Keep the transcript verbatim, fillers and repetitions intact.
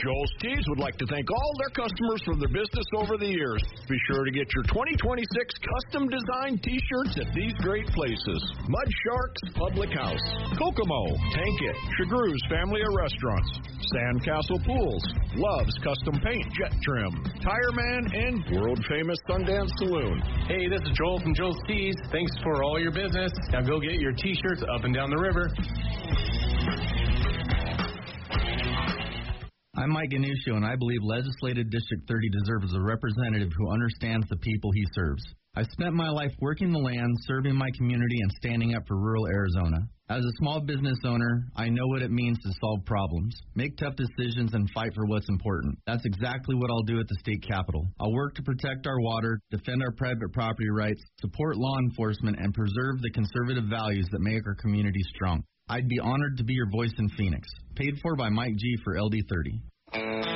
Joel's Tees would like to thank all their customers for their business over the years. Be sure to get your twenty twenty-six custom designed T-shirts at these great places: Mud Sharks Public House, Kokomo, Tank It, Chagru's Family of Restaurants, Sandcastle Pools, Love's Custom Paint Jet Trim, Tire Man, and world-famous Sundance Saloon. Hey, this is Joel from Joel's Tees. Thanks for all your business. Now go get your T-shirts up and down the river. I'm Mike Ganuscio, and I believe Legislative District thirty deserves a representative who understands the people he serves. I've spent my life working the land, serving my community, and standing up for rural Arizona. As a small business owner, I know what it means to solve problems, make tough decisions, and fight for what's important. That's exactly what I'll do at the state capitol. I'll work to protect our water, defend our private property rights, support law enforcement, and preserve the conservative values that make our community strong. I'd be honored to be your voice in Phoenix. Paid for by Mike G. for L D thirty.